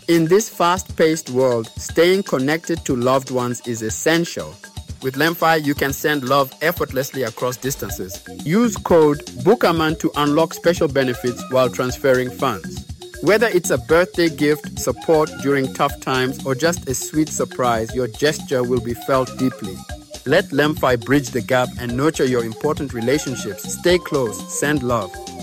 In this fast-paced world, staying connected to loved ones is essential. With Lemfi, you can send love effortlessly across distances. Use code BOOKAMAN to unlock special benefits while transferring funds. Whether it's a birthday gift, support during tough times, or just a sweet surprise, your gesture will be felt deeply. Let Lemfi bridge the gap and nurture your important relationships. Stay close. Send love.